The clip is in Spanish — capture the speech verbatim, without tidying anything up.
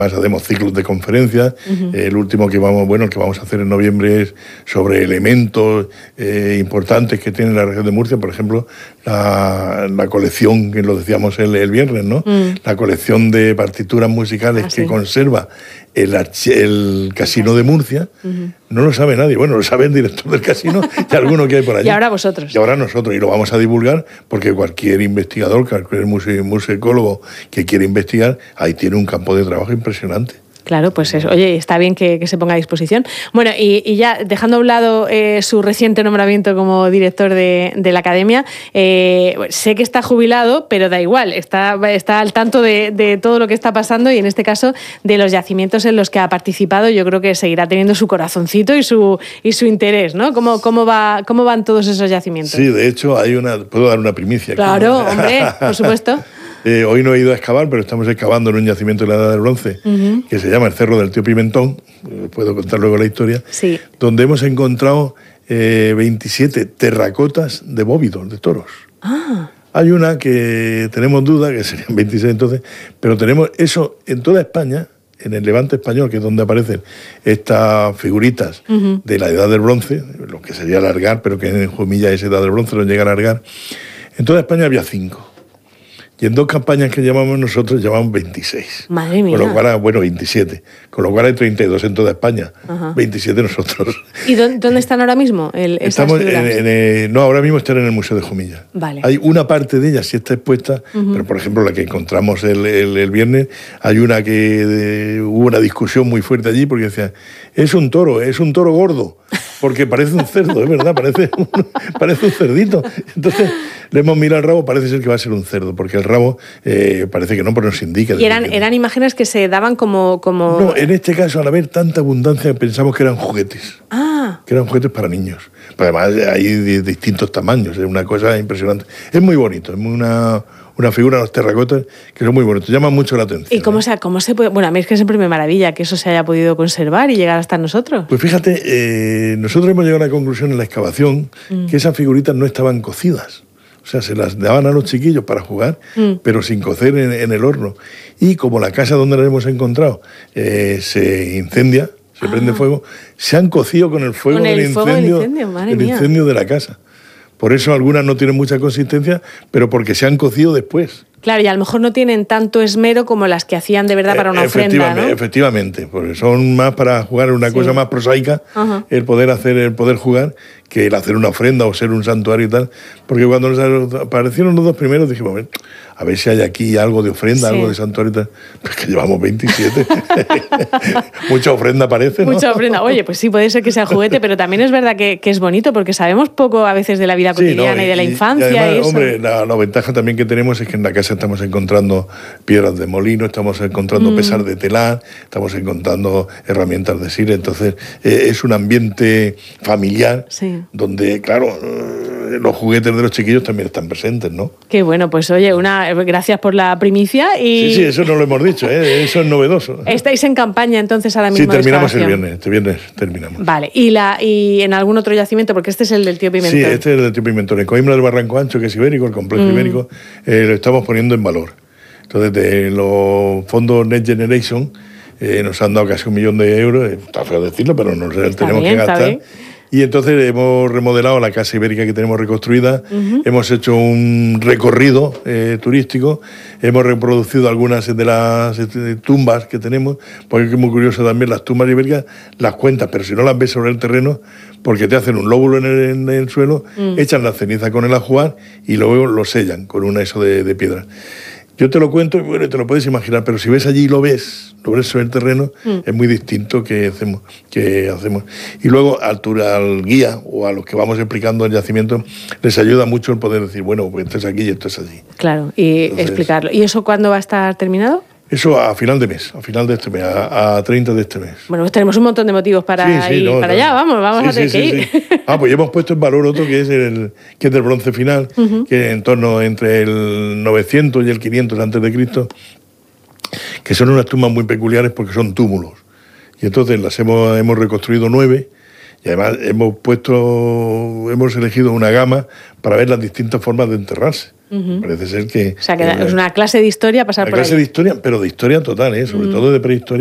Hacemos ciclos de conferencias. Uh-huh. El último que vamos, bueno, el que vamos a hacer en noviembre es sobre elementos eh, importantes que tiene la región de Murcia. Por ejemplo, la, la colección, que lo decíamos el, el viernes, ¿no? Uh-huh. La colección de partituras musicales ah, que sí. conserva el, el Casino de Murcia. Uh-huh. No lo sabe nadie. Bueno, lo sabe el director del casino y alguno que hay por allí. Y ahora vosotros. Y ahora nosotros. Y lo vamos a divulgar porque cualquier investigador, cualquier muse, musicólogo que quiera investigar, ahí tiene un campo de trabajo impresionante. Claro, pues eso. Oye, está bien que, que se ponga a disposición. Bueno, y, y ya dejando a un lado eh, su reciente nombramiento como director de, de la Academia, eh, sé que está jubilado, pero da igual, está, está al tanto de, de todo lo que está pasando y en este caso de los yacimientos en los que ha participado. Yo creo que seguirá teniendo su corazoncito y su, y su interés, ¿no? ¿Cómo, cómo, va, ¿Cómo van todos esos yacimientos? Sí, de hecho, hay una, puedo dar una primicia. Claro, aquí, ¿no? Hombre, por supuesto. Eh, hoy no he ido a excavar, pero estamos excavando en un yacimiento de la Edad del Bronce, uh-huh. que se llama el Cerro del Tío Pimentón, puedo contar luego la historia, sí. donde hemos encontrado eh, veintisiete terracotas de bóvidos, de toros. Ah. Hay una que tenemos duda, que serían veintiséis entonces, pero tenemos eso en toda España, en el Levante español, que es donde aparecen estas figuritas uh-huh. de la Edad del Bronce, lo que sería alargar, pero que en Jumilla es Edad del Bronce, no llega a alargar. En toda España había cinco. Y en dos campañas que llamamos nosotros, llamamos veintiséis. Madre mía. Con lo cual, bueno, veintisiete. Con lo cual hay treinta y dos en toda España. Ajá. veintisiete nosotros. ¿Y dónde están ahora mismo? El, Estamos en, en, en, no, ahora mismo están en el Museo de Jumilla. Vale. Hay una parte de ellas sí está expuesta, uh-huh. pero por ejemplo la que encontramos el, el, el viernes, hay una que de, hubo una discusión muy fuerte allí porque decían, es un toro, es un toro gordo, porque parece un cerdo, es verdad, parece un, parece un cerdito. Entonces le hemos mirado el rabo, parece ser que va a ser un cerdo, porque el rabo eh, parece que no, pero nos indica. ¿Y eran, eran imágenes que se daban como, como...? No, en este caso, al haber tanta abundancia, pensamos que eran juguetes. Ah. Que eran juguetes para niños. Pero además hay de distintos tamaños, es una cosa impresionante. Es muy bonito, es una... una figura de los terracotas que son muy bonitos, llaman mucho la atención. ¿Y cómo, ¿eh? se, cómo se puede...? Bueno, a mí es que siempre me maravilla que eso se haya podido conservar y llegar hasta nosotros. Pues fíjate, eh, nosotros hemos llegado a la conclusión en la excavación mm. que esas figuritas no estaban cocidas. O sea, se las daban a los chiquillos para jugar, mm. pero sin cocer en, en el horno. Y como la casa donde las hemos encontrado eh, se incendia, se ah. prende fuego, se han cocido con el fuego, ¿Con el del, fuego incendio, del incendio, madre el mía. incendio de la casa. Por eso algunas no tienen mucha consistencia, pero porque se han cocido después. Claro, y a lo mejor no tienen tanto esmero como las que hacían de verdad para una ofrenda, ¿no? Efectivamente, porque son más para jugar una sí. cosa más prosaica, uh-huh. el poder hacer, el poder jugar, que el hacer una ofrenda o ser un santuario y tal. Porque cuando nos aparecieron los dos primeros dijimos, a ver si hay aquí algo de ofrenda, sí. algo de santuario y tal. Pues que llevamos veintisiete. Mucha ofrenda parece, ¿no? Mucha ofrenda. Oye, pues sí, puede ser que sea juguete, pero también es verdad que, que es bonito porque sabemos poco a veces de la vida cotidiana sí, no, y, y de la infancia. Y además, y eso. hombre, la, la ventaja también que tenemos es que en la casa estamos encontrando piedras de molino, estamos encontrando mm. pesar de telar, estamos encontrando herramientas de sile, entonces eh, es un ambiente familiar sí. donde, claro, eh, los juguetes de los chiquillos también están presentes, ¿no? Qué bueno, pues oye, una gracias por la primicia y... Sí, sí, eso no lo hemos dicho, ¿eh? Eso es novedoso. ¿Estáis en campaña entonces ahora mismo? Sí, terminamos el viernes, este viernes terminamos. Vale, ¿y, la, y en algún otro yacimiento? Porque este es el del Tío Pimentón. Sí, este es el del Tío Pimentón. En Coimbra del Barranco Ancho, que es ibérico, el complejo mm. ibérico, eh, lo estamos poniendo en valor. Entonces, de los fondos Next Generation eh, nos han dado casi un millón de euros, está feo decirlo, pero nos tenemos bien, que gastar. Y entonces hemos remodelado la casa ibérica que tenemos reconstruida, uh-huh. hemos hecho un recorrido eh, turístico, hemos reproducido algunas de las eh, tumbas que tenemos, porque es muy curioso también, las tumbas ibéricas las cuentas, pero si no las ves sobre el terreno, porque te hacen un lóbulo en el, en el suelo, uh-huh. echan la ceniza con el ajuar y luego lo sellan con una eso de, de piedra. Yo te lo cuento y bueno, te lo puedes imaginar, pero si ves allí y lo ves, lo ves sobre el terreno, mm. es muy distinto que hacemos, que hacemos. Y luego al, al guía o a los que vamos explicando el yacimiento, les ayuda mucho el poder decir, bueno, pues esto es aquí y esto es allí. Claro, y Entonces, explicarlo. ¿Y eso cuándo va a estar terminado? Eso a final de mes, a final de este mes, a, a treinta de este mes. Bueno, pues tenemos un montón de motivos para sí, sí, ir no, para no, allá, vamos, vamos sí, a tener sí, que sí, ir. Sí. Ah, pues ya hemos puesto en valor otro que es el que es del bronce final, uh-huh. que en torno entre el novecientos y el quinientos antes de Cristo, que son unas tumbas muy peculiares porque son túmulos. Y entonces las hemos, hemos reconstruido nueve y además hemos puesto, hemos elegido una gama para ver las distintas formas de enterrarse. Uh-huh. Parece ser que... O sea, que es una clase de historia pasar por ahí. Una clase de historia, pero de historia total, ¿eh? Sobre uh-huh. todo de prehistoria.